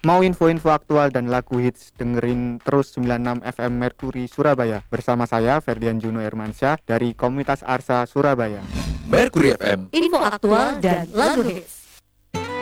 Mau info-info aktual dan lagu hits, dengerin terus 96 FM Mercury Surabaya. Bersama saya Ferdian Juno Hermansyah dari Komunitas Arsa Surabaya. Mercury FM, Info aktual dan lagu hits.